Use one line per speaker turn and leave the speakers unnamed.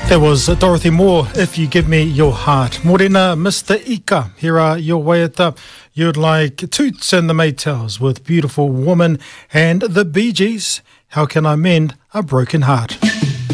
There was Dorothy Moore, If You Give Me Your Heart. Morena, Mr. Ika, here are your waiata. You'd like Toots and the Maytals with Beautiful Woman and the Bee Gees, How Can I Mend a Broken Heart?